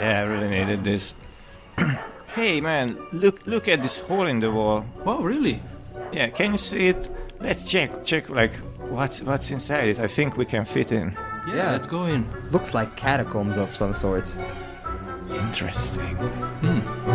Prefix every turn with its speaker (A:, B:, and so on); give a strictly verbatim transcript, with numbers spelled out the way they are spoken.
A: Yeah, I really needed this. Hey man, look look at this hole in the wall.
B: Wow, really?
A: Yeah, can you see it? Let's check check like what's what's inside it. I think we can fit in.
B: Yeah,
C: Yeah.
B: let's go in.
C: Looks like catacombs of some sort.
A: Interesting.
B: Hmm.